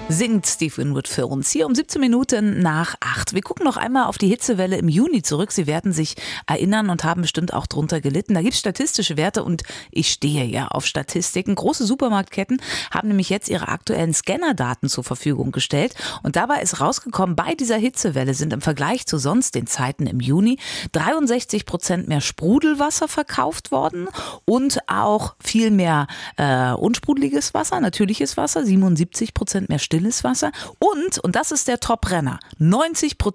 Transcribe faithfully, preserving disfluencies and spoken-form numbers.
Singt Steve Winwood für uns hier um siebzehn Minuten nach acht. Wir gucken noch einmal auf die Hitzewelle im Juni zurück. Sie werden sich erinnern und haben bestimmt auch drunter gelitten. Da gibt es statistische Werte und ich stehe ja auf Statistiken. Große Supermarktketten haben nämlich jetzt ihre aktuellen Scannerdaten zur Verfügung gestellt. Und dabei ist rausgekommen, bei dieser Hitzewelle sind im Vergleich zu sonst den Zeiten im Juni dreiundsechzig Prozent mehr Sprudelwasser verkauft worden und auch viel mehr äh, unsprudeliges Wasser, natürliches Wasser, siebenundsiebzig Prozent mehr stilles Wasser und, und das ist der Top-Renner, neunzig Prozent